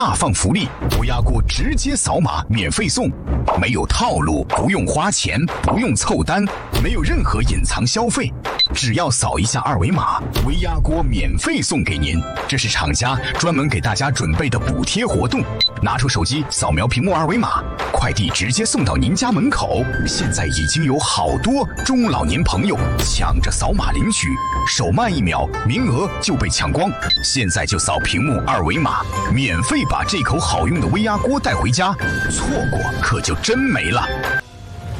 大放福利，高压锅直接扫码免费送，没有套路，不用花钱，不用凑单，没有任何隐藏消费，只要扫一下二维码，微压锅免费送给您。这是厂家专门给大家准备的补贴活动，拿出手机扫描屏幕二维码，快递直接送到您家门口。现在已经有好多中老年朋友抢着扫码领取，手慢1秒，名额就被抢光。现在就扫屏幕二维码，免费把这口好用的微压锅带回家，错过可就真没了。